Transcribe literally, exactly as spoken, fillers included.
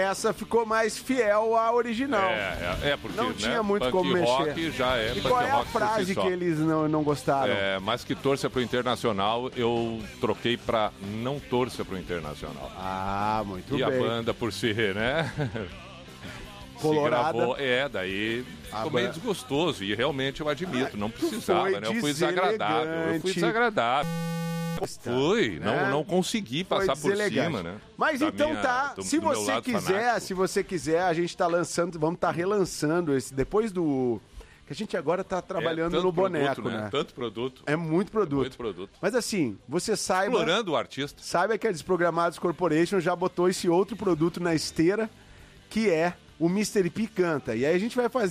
essa ficou mais fiel à original. É, é, é porque não né, tinha muito punk como mexer. rock já é e punk qual é a rock por si frase só. que eles não, não gostaram? É, mas que torça pro Internacional, eu troquei pra não torça pro Internacional. Ah, muito e bem. E a banda por si, né? Colorada. Gravou, é, daí ficou Ah, meio ba- desgostoso. E realmente eu admito, Ah, não tu precisava, foi né? Eu fui desagradável. Eu fui desagradável. Fui, né? não, não consegui Foi passar por deselegante. cima, né? Mas Da então minha- tá, do- se do meu você lado quiser, fanático. se você quiser, a gente tá lançando, vamos estar relançando esse, depois do... Que a gente agora tá trabalhando É, tanto no boneco, produto, né? Tanto produto. É muito produto. Muito produto. Mas assim, você saiba... Explorando o artista. Saiba que a Desprogramados Corporation já botou esse outro produto na esteira, que é o mister P Canta. E aí a gente vai fazer